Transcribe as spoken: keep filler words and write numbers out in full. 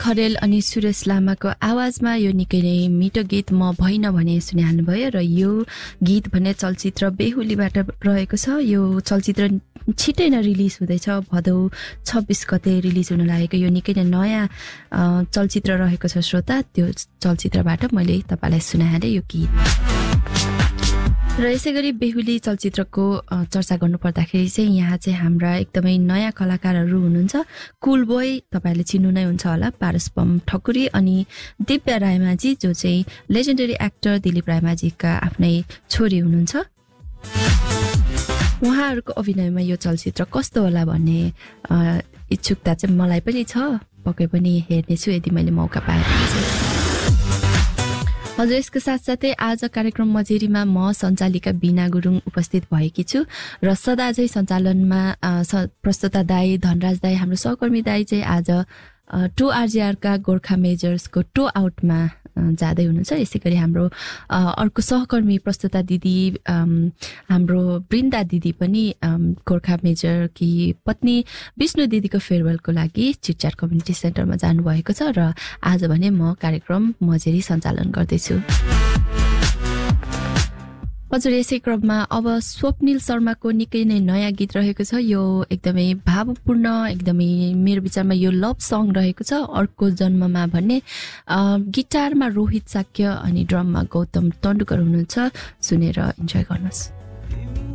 खरेल अनि सुरेश लामाको आवाजमा यो निकै नै मिठो गीत म भइन भने सुनिहाल्नुभयो र यो गीत भने चलचित्र बेहुलीबाट रहेको छ। यो चलचित्र छिटै नै रिलिज हुँदैछ, भदौ छब्बिस गते रिलिज हुन लागेको यो निकै नै नयाँ चलचित्र रहेको छ श्रोता। त्यो चलचित्रबाट मैले तपाईँलाई सुनाएँ यो गीत। र यसै गरी बेहुली चलचित्रको चर्चा गर्नुपर्दाखेरि चाहिँ यहाँ चाहिँ हाम्रा एकदमै नयाँ कलाकारहरू हुनुहुन्छ। कुल बोय तपाईँहरूले चिन्नु नै हुन्छ होला, पारसपम ठकुरी अनि दिव्या रायमाझी जो चाहिँ लेजेन्डरी एक्टर दिलीप रायमाझीका आफ्नै छोरी हुनुहुन्छ। उहाँहरूको अभिनयमा यो चलचित्र कस्तो होला भन्ने इच्छुकता चाहिँ मलाई पनि छ, पक्कै पनि हेर्नेछु यदि मैले मौका पाएको छु। हजुर, यसको साथसाथै आज कार्यक्रम मजेरीमा म सञ्चालिका बिना गुरुङ उपस्थित भएकी छु र सदा चाहिँ सञ्चालनमा प्रस्तुता दाई धनराज दाई हाम्रो सहकर्मी दाई चाहिँ आज टु आरजिआरका गोर्खा मेजर्सको टो आउटमा जाँदै हुनुहुन्छ। यसै गरी हाम्रो अर्को सहकर्मी प्रस्तुता दिदी हाम्रो वृन्दा दिदी पनि गोर्खा मेजर कि पत्नी विष्णु दिदीको फेयरवेलको लागि चिटच्याट कम्युनिटी सेन्टरमा जानुभएको छ र आज भने म कार्यक्रम मजेरी सञ्चालन गर्दैछु। हजुर, यसै क्रममा अब स्वप्निल शर्माको निकै नै नयाँ गीत रहेको छ। यो एकदमै भावपूर्ण, एकदमै मेरो विचारमा यो लभ सङ रहेको छ। अर्को जन्ममा भन्ने गिटारमा रोहित साक्य अनि ड्रममा गौतम तन्डुकर हुनुहुन्छ। सुनेर इन्जोय गर्नुहोस्।